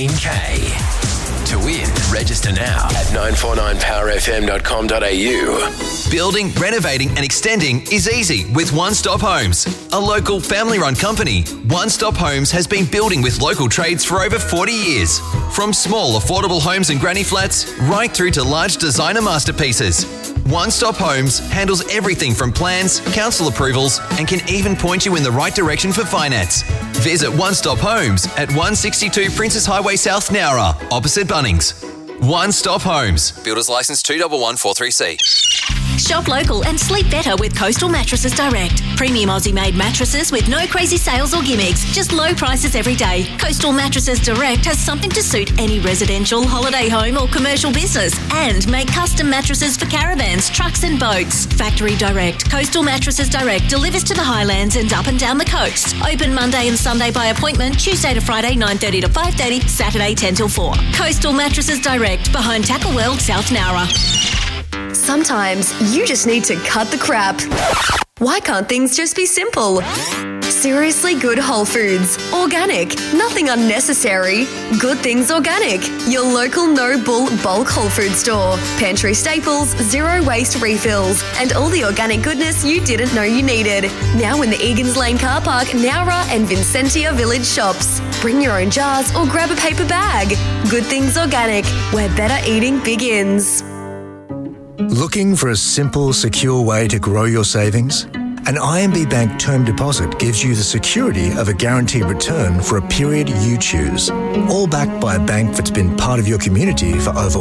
15K. To win, register now at 949powerfm.com.au. Building, renovating and extending is easy with One Stop Homes. A local family-run company, One Stop Homes has been building with local trades for over 40 years. From small, affordable homes and granny flats, right through to large designer masterpieces. One Stop Homes handles everything from plans, council approvals, and can even point you in the right direction for finance. Visit One Stop Homes at 162 Princess Highway South, Nowra, opposite Bunnings. One Stop Homes. Builders Licence 211436C. Shop local and sleep better with Coastal Mattresses Direct. Premium Aussie-made mattresses with no crazy sales or gimmicks, just low prices every day. Coastal Mattresses Direct has something to suit any residential, holiday home or commercial business and make custom mattresses for caravans, trucks and boats. Factory Direct. Coastal Mattresses Direct delivers to the Highlands and up and down the coast. Open Monday and Sunday by appointment, Tuesday to Friday 9:30 to 5:30, Saturday 10 till 4. Coastal Mattresses Direct, behind Tackle World, South Nowra. Sometimes you just need to cut the crap. Why can't things just be simple? Seriously Good Whole Foods. Organic. Nothing unnecessary. Good Things Organic. Your local no-bull bulk whole food store. Pantry staples, zero waste refills, and all the organic goodness you didn't know you needed. Now in the Egan's Lane car park, Nowra and Vincentia Village shops. Bring your own jars or grab a paper bag. Good Things Organic, where better eating begins. Looking for a simple, secure way to grow your savings? An IMB Bank term deposit gives you the security of a guaranteed return for a period you choose, all backed by a bank that's been part of your community for over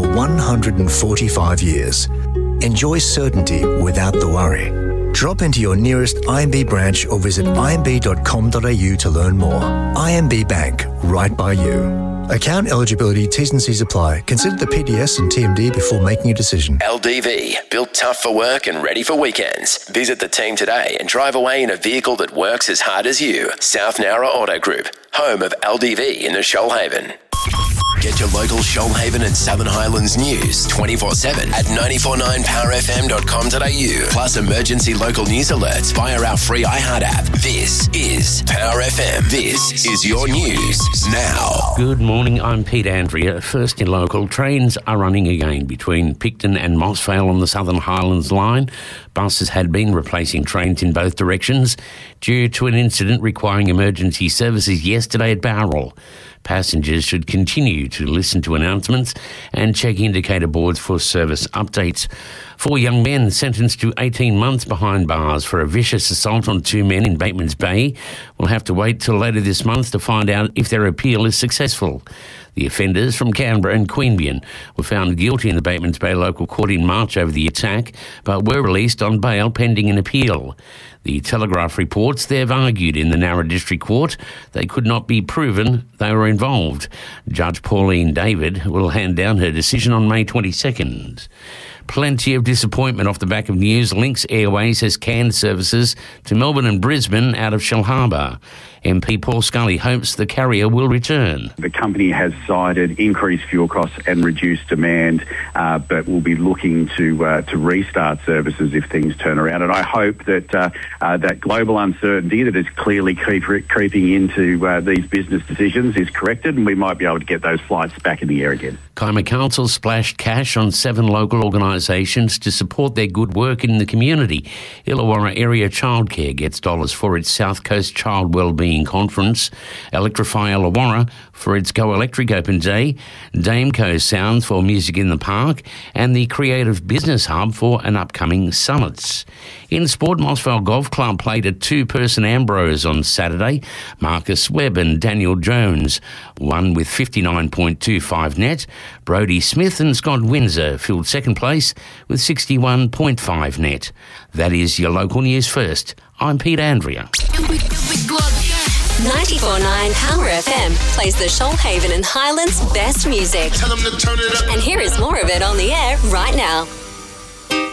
145 years. Enjoy certainty without the worry. Drop into your nearest IMB branch or visit imb.com.au to learn more. IMB Bank, right by you. Account eligibility, T's and C's apply. Consider the PDS and TMD before making a decision. LDV, built tough for work and ready for weekends. Visit the team today and drive away in a vehicle that works as hard as you. South Nowra Auto Group, home of LDV in the Shoalhaven. Get your local Shoalhaven and Southern Highlands news 24/7 at 949powerfm.com.au. Plus emergency local news alerts via our free iHeart app. This is Power FM. This is your news now. Good morning, I'm Pete Andrea. First in local, trains are running again between Picton and Mossvale on the Southern Highlands line. Buses had been replacing trains in both directions due to an incident requiring emergency services yesterday at Bowral. Passengers should continue to listen to announcements and check indicator boards for service updates. 4 young men sentenced to 18 months behind bars for a vicious assault on 2 men in Batemans Bay will have to wait till later this month to find out if their appeal is successful. The offenders from Canberra and Queanbeyan were found guilty in the Batemans Bay local court in March over the attack, but were released on bail pending an appeal. The Telegraph reports they've argued in the Nowra District Court they could not be proven they were involved. Judge Pauline David will hand down her decision on May 22nd. Plenty of disappointment off the back of news. Lynx Airways has canned services to Melbourne and Brisbane out of Shellharbour. MP Paul Scully hopes the carrier will return. The company has cited increased fuel costs and reduced demand, but will be looking to restart services if things turn around. And I hope that that global uncertainty that is clearly creeping into these business decisions is corrected, and we might be able to get those flights back in the air again. Kaima Council splashed cash on 7 local organisations to support their good work in the community. Illawarra Area Childcare gets dollars for its South Coast Child Wellbeing Conference, Electrify Illawarra for its Go Electric Open Day, Dameco Sounds for Music in the Park, and the Creative Business Hub for an upcoming summit. In sport, Mossvale Golf Club played a 2-person Ambrose on Saturday. Marcus Webb and Daniel Jones won with 59.25 net. Brodie Smith and Scott Windsor filled second place with 61.5 net. That is your local news first. I'm Pete Andrea. 94.9 Power FM plays the Shoalhaven and Highlands best music. Tell them to turn it up. And here is more of it on the air right now.